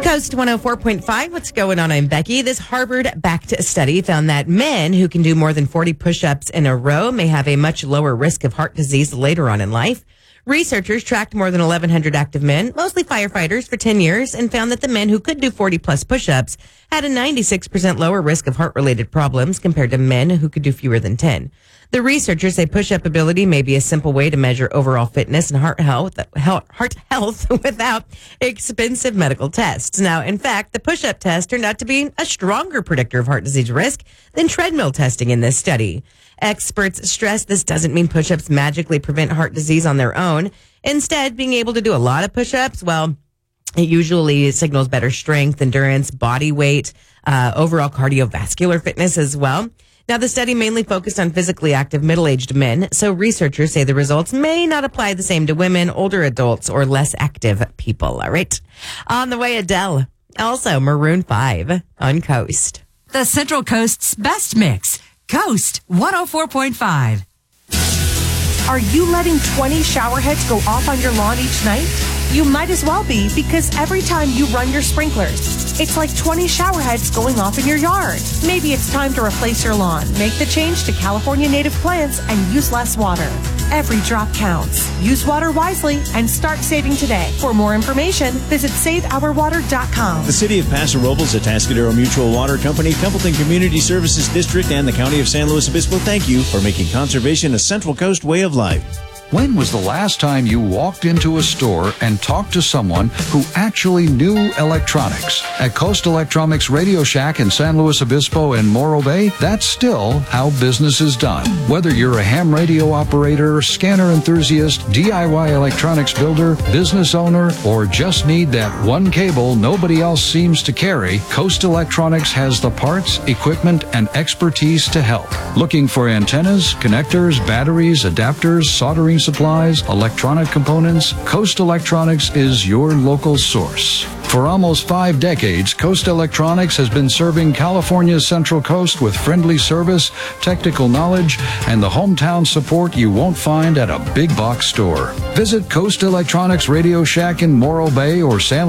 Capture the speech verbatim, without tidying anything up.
Coast one oh four point five, what's going on? I'm Becky. This Harvard-backed study found that men who can do more than forty push-ups in a row may have a much lower risk of heart disease later on in life. Researchers tracked more than eleven hundred active men, mostly firefighters, for ten years and found that the men who could do forty plus push-ups had a ninety-six percent lower risk of heart-related problems compared to men who could do fewer than ten. The researchers say push-up ability may be a simple way to measure overall fitness and heart health, heart health without expensive medical tests. Now, in fact, the push-up test turned out to be a stronger predictor of heart disease risk than treadmill testing in this study. Experts stress this doesn't mean push-ups magically prevent heart disease on their own. Instead, being able to do a lot of push-ups, well, it usually signals better strength, endurance, body weight, uh, overall cardiovascular fitness as well. Now, the study mainly focused on physically active middle-aged men, so researchers say the results may not apply the same to women, older adults, or less active people. All right. On the way, Adele. Also, Maroon five on Coast. The Central Coast's best mix. Coast one oh four point five. Are you letting twenty shower heads go off on your lawn each night? You might as well be, because every time you run your sprinklers, it's like twenty shower heads going off in your yard. Maybe it's time to replace your lawn. Make the change to California native plants and use less water. Every drop counts. Use water wisely and start saving today. For more information, visit save our water dot com. The City of Paso Robles, Atascadero Mutual Water Company, Templeton Community Services District, and the County of San Luis Obispo thank you for making conservation a Central Coast way of life. When was the last time you walked into a store and talked to someone who actually knew electronics? At Coast Electronics Radio Shack in San Luis Obispo and Morro Bay, that's still how business is done. Whether you're a ham radio operator, scanner enthusiast, D I Y electronics builder, business owner, or just need that one cable nobody else seems to carry, Coast Electronics has the parts, equipment, and expertise to help. Looking for antennas, connectors, batteries, adapters, soldering supplies, electronic components? Coast Electronics is your local source. For almost five decades, Coast Electronics has been serving California's Central Coast with friendly service, technical knowledge, and the hometown support you won't find at a big box store. Visit Coast Electronics Radio Shack in Morro Bay or San